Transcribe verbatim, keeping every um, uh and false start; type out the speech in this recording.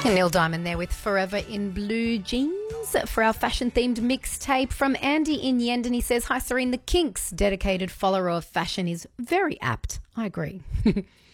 And Neil Diamond there with Forever in Blue Jeans for our fashion-themed mixtape from Andy in Yendon. He says, hi, Serene, the Kinks dedicated follower of fashion is very apt. I agree.